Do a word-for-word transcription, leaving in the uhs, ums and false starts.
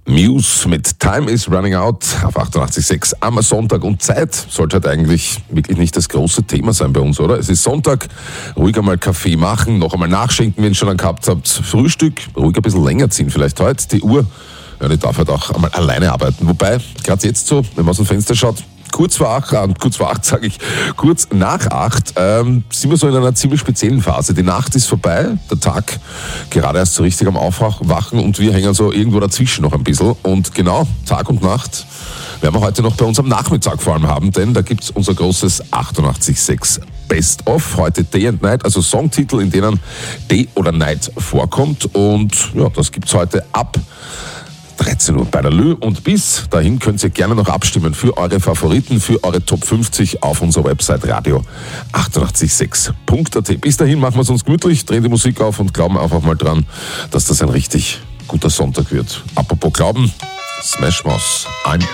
Muse mit Time is Running Out auf achtundachtzig Komma sechs am Sonntag. Und Zeit sollte halt eigentlich wirklich nicht das große Thema sein bei uns, oder? Es ist Sonntag, ruhig einmal Kaffee machen, noch einmal nachschenken, wenn ihr schon einen gehabt habt. Frühstück, ruhig ein bisschen länger ziehen vielleicht heute. Die Uhr, ja, die darf halt auch einmal alleine arbeiten. Wobei, gerade jetzt so, wenn man aus dem Fenster schaut, kurz vor acht, äh, kurz vor acht sage ich, kurz nach acht, ähm, sind wir so in einer ziemlich speziellen Phase. Die Nacht ist vorbei, der Tag gerade erst so richtig am Aufwachen und wir hängen so irgendwo dazwischen noch ein bisschen. Und genau, Tag und Nacht werden wir heute noch bei uns am Nachmittag vor allem haben, denn da gibt's unser großes achtundachtzig Komma sechs Best of. Heute Day and Night, also Songtitel, in denen Day oder Night vorkommt. Und ja, das gibt's heute ab dreizehn Uhr bei der Lü, und bis dahin könnt ihr gerne noch abstimmen für eure Favoriten, für eure Top fünfzig auf unserer Website radio achtundachtzig Komma sechs Punkt a t. Bis dahin machen wir es uns gemütlich, drehen die Musik auf und glauben einfach mal dran, dass das ein richtig guter Sonntag wird. Apropos Glauben, Smash Mouth, I'm